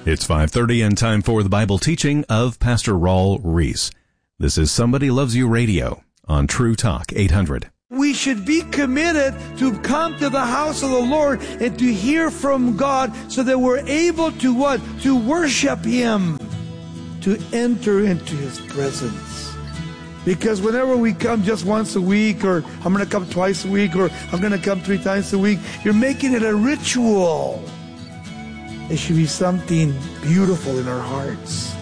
It's 5:30 and time for the Bible teaching of Pastor Raul Ries. This is Somebody Loves You Radio on True Talk 800. We should be committed to come to the house of the Lord and to hear from God so that we're able to what? To worship Him, to enter into His presence. Because whenever we come just once a week, or I'm going to come twice a week, or I'm going to come 3 times a week, you're making it a ritual. It should be something beautiful in our hearts.